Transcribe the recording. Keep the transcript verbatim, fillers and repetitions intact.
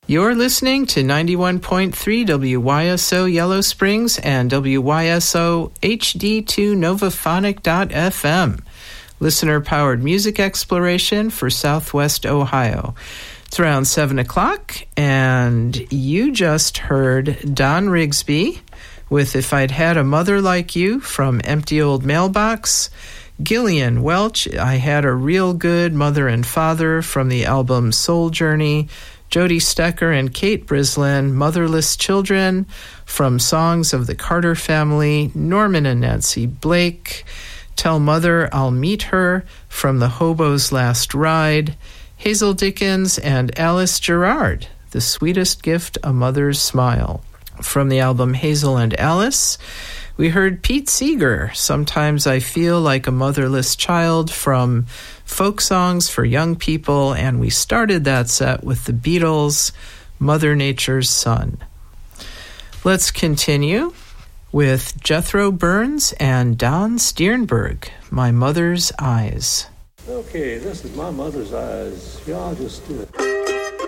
You're listening to ninety-one point three W Y S O Yellow Springs and W Y S O H D two Novaphonic dot F M, listener-powered music exploration for Southwest Ohio. It's around seven o'clock, and you just heard Don Rigsby with If I'd Had a Mother Like You from Empty Old Mailbox. Gillian Welch, I Had a Real Good Mother and Father from the album Soul Journey. Jody Stecker and Kate Brislin, Motherless Children from Songs of the Carter Family. Norman and Nancy Blake, Tell Mother I'll Meet Her from The Hobo's Last Ride. Hazel Dickens and Alice Gerard, The Sweetest Gift a Mother's Smile. From the album Hazel and Alice, we heard Pete Seeger, Sometimes I Feel Like a Motherless Child from Folk Songs for Young People, and we started that set with the Beatles, Mother Nature's Son. Let's continue with Jethro Burns and Don Sternberg, My Mother's Eyes. Okay, this is My Mother's Eyes. Y'all just do it.